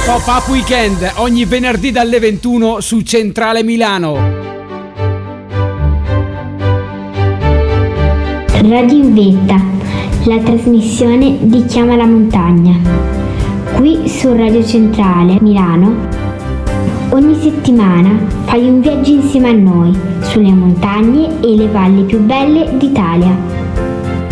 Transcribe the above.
Pop-up Weekend ogni venerdì dalle 21 su Centrale Milano. Radio in Vetta, la trasmissione di Chiama la Montagna. Qui su Radio Centrale Milano, ogni settimana fai un viaggio insieme a noi sulle montagne e le valli più belle d'Italia.